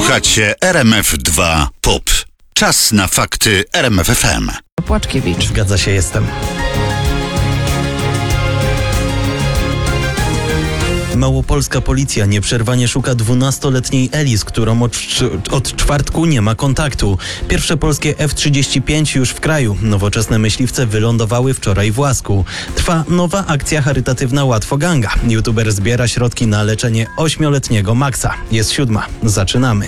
Słuchacie RMF2 POP. Czas na fakty RMF FM. Płaczkiewicz. Zgadza się, jestem. Małopolska policja nieprzerwanie szuka 12-letniej Elis, którą od czwartku nie ma kontaktu. Pierwsze polskie F-35 już w kraju. Nowoczesne myśliwce wylądowały wczoraj w Łasku. Trwa nowa akcja charytatywna Łatwoganga. YouTuber zbiera środki na leczenie 8-letniego Maxa. Jest 7. Zaczynamy.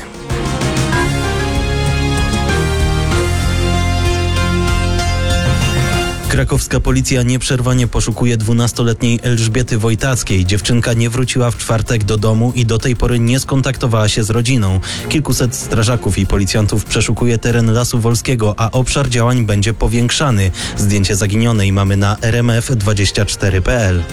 Krakowska policja nieprzerwanie poszukuje 12-letniej Elżbiety Wojtackiej. Dziewczynka nie wróciła w czwartek do domu i do tej pory nie skontaktowała się z rodziną. Kilkuset strażaków i policjantów przeszukuje teren Lasu Wolskiego, a obszar działań będzie powiększany. Zdjęcie zaginionej mamy na rmf24.pl.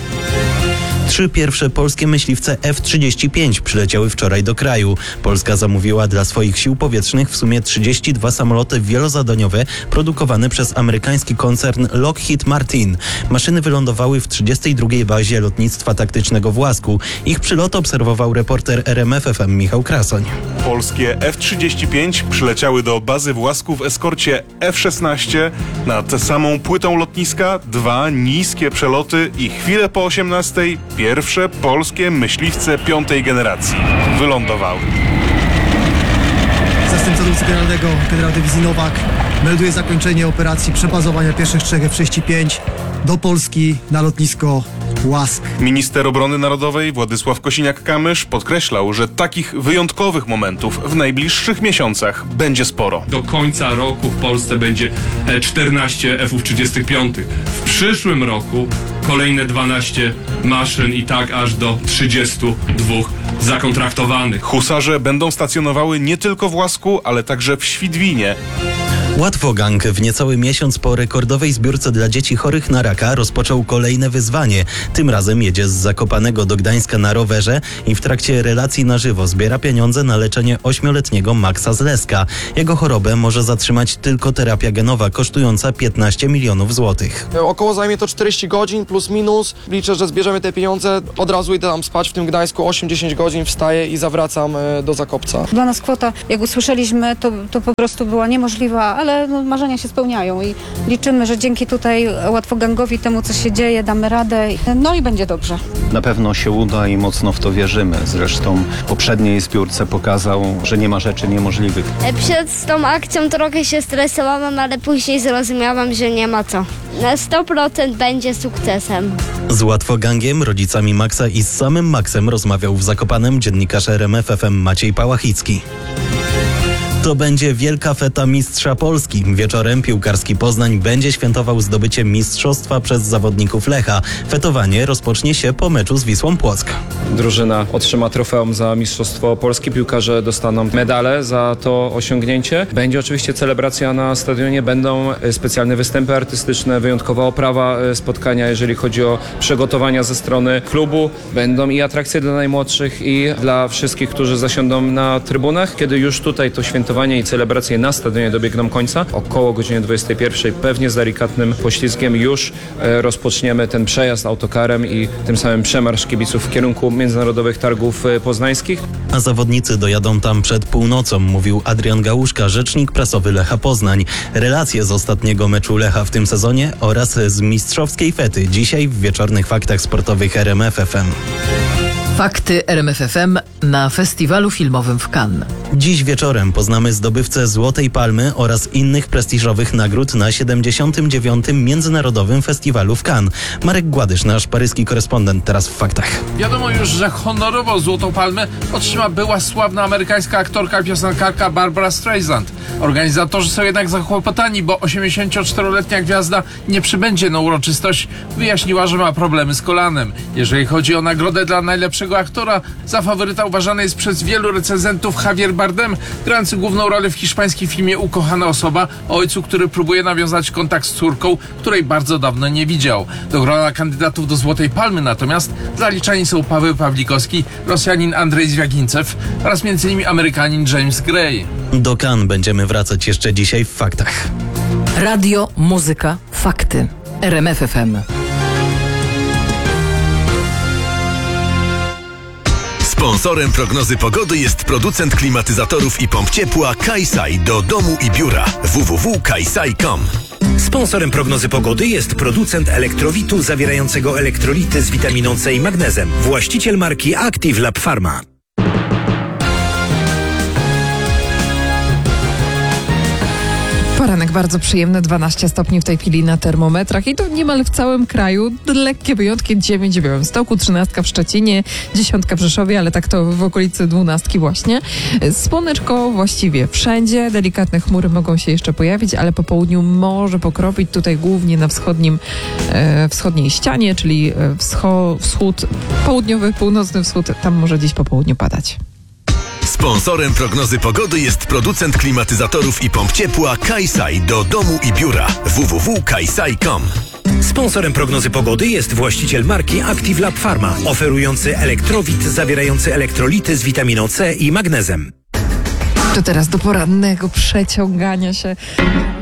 3 pierwsze polskie myśliwce F-35 przyleciały wczoraj do kraju. Polska zamówiła dla swoich sił powietrznych w sumie 32 samoloty wielozadaniowe produkowane przez amerykański koncern Lockheed Martin. Maszyny wylądowały w 32. bazie lotnictwa taktycznego w Łasku. Ich przylot obserwował reporter RMF FM Michał Krasoń. Polskie F-35 przyleciały do bazy w Łasku w eskorcie F-16 nad samą płytą lotniska. 2 niskie przeloty i chwilę po 18 pierwsze polskie myśliwce 5. generacji wylądowały. Zastępca dowódcy generalnego, generał dywizji Nowak, melduje zakończenie operacji przebazowania pierwszych 3 F-35 do Polski na lotnisko Łask. Minister Obrony Narodowej Władysław Kosiniak-Kamysz podkreślał, że takich wyjątkowych momentów w najbliższych miesiącach będzie sporo. Do końca roku w Polsce będzie 14 F-35. W przyszłym roku kolejne 12 maszyn i tak aż do 32 zakontraktowanych. Husarze będą stacjonowały nie tylko w Łasku, ale także w Świdwinie. Łatwogang w niecały miesiąc po rekordowej zbiórce dla dzieci chorych na raka rozpoczął kolejne wyzwanie. Tym razem jedzie z Zakopanego do Gdańska na rowerze i w trakcie relacji na żywo zbiera pieniądze na leczenie 8-letniego Maxa z Leska. Jego chorobę może zatrzymać tylko terapia genowa kosztująca 15 milionów złotych. Około zajmie to 40 godzin plus minus. Liczę, że zbierzemy te pieniądze. Od razu idę tam spać w tym Gdańsku 8-10 godzin, wstaję i zawracam do Zakopca. Dla nas kwota, jak usłyszeliśmy, to po prostu była niemożliwa, ale marzenia się spełniają i liczymy, że dzięki tutaj Łatwogangowi, temu co się dzieje, damy radę. No i będzie dobrze. Na pewno się uda i mocno w to wierzymy. Zresztą w poprzedniej zbiórce pokazał, że nie ma rzeczy niemożliwych. Przed tą akcją trochę się stresowałam, ale później zrozumiałam, że nie ma co. Na 100% będzie sukcesem. Z Łatwogangiem, rodzicami Maxa i z samym Maxem rozmawiał w Zakopanem dziennikarz RMF FM Maciej Pałachicki. To będzie wielka feta mistrza Polski. Wieczorem piłkarski Poznań będzie świętował zdobycie mistrzostwa przez zawodników Lecha. Fetowanie rozpocznie się po meczu z Wisłą Płock. Drużyna otrzyma trofeum za mistrzostwo Polski. Piłkarze dostaną medale za to osiągnięcie. Będzie oczywiście celebracja na stadionie. Będą specjalne występy artystyczne, wyjątkowa oprawa spotkania, jeżeli chodzi o przygotowania ze strony klubu. Będą i atrakcje dla najmłodszych i dla wszystkich, którzy zasiądą na trybunach. Kiedy już tutaj to świętowanie i celebracje na stadionie dobiegną końca, około godziny 21, pewnie z delikatnym poślizgiem już rozpoczniemy ten przejazd autokarem i tym samym przemarsz kibiców w kierunku Międzynarodowych Targów Poznańskich. A zawodnicy dojadą tam przed północą, mówił Adrian Gałuszka, rzecznik prasowy Lecha Poznań. Relacje z ostatniego meczu Lecha w tym sezonie oraz z mistrzowskiej fety dzisiaj w wieczornych faktach sportowych RMF FM. Fakty RMF FM na festiwalu filmowym w Cannes. Dziś wieczorem poznamy zdobywcę Złotej Palmy oraz innych prestiżowych nagród na 79. Międzynarodowym Festiwalu w Cannes. Marek Gładysz, nasz paryski korespondent, teraz w faktach. Wiadomo już, że honorowo Złotą Palmę otrzyma była sławna amerykańska aktorka i piosenkarka Barbara Streisand. Organizatorzy są jednak zakłopotani, bo 84-letnia gwiazda nie przybędzie na uroczystość. Wyjaśniła, że ma problemy z kolanem. Jeżeli chodzi o nagrodę dla najlepszego aktora, za faworyta uważany jest przez wielu recenzentów Javier Bardem, grający główną rolę w hiszpańskim filmie Ukochana osoba o ojcu, który próbuje nawiązać kontakt z córką, której bardzo dawno nie widział. Do grona kandydatów do Złotej Palmy natomiast zaliczani są Paweł Pawlikowski, Rosjanin Andrzej Zwiagincew oraz m.in. Amerykanin James Gray. Do Cannes będziemy wracać jeszcze dzisiaj w faktach. Radio, muzyka, fakty. RMF FM. Sponsorem prognozy pogody jest producent klimatyzatorów i pomp ciepła Kaisai do domu i biura. www.kaisai.com. Sponsorem prognozy pogody jest producent elektrowitu zawierającego elektrolity z witaminą C i magnezem. Właściciel marki Active Lab Pharma. Poranek bardzo przyjemny, 12 stopni w tej chwili na termometrach i to niemal w całym kraju. Lekkie wyjątki, 9 w Białymstoku, 13 w Szczecinie, 10 w Rzeszowie, ale tak to w okolicy 12 właśnie. Słoneczko właściwie wszędzie, delikatne chmury mogą się jeszcze pojawić, ale po południu może pokropić tutaj głównie na wschodniej ścianie, czyli wschód, południowy, północny wschód, tam może dziś po południu padać. Sponsorem prognozy pogody jest producent klimatyzatorów i pomp ciepła Kaisai do domu i biura. www.kaisai.com. Sponsorem prognozy pogody jest właściciel marki Active Lab Pharma, oferujący elektrowit zawierający elektrolity z witaminą C i magnezem. To teraz do porannego przeciągania się